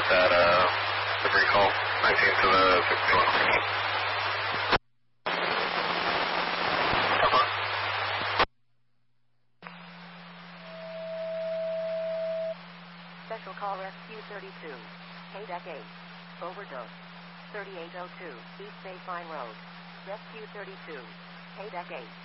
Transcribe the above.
get that debris call 19 to the 61. Special call Rescue 32. KDEC 8. Overdose. 3802 East Baseline Road. Rescue 32. KDEC 8.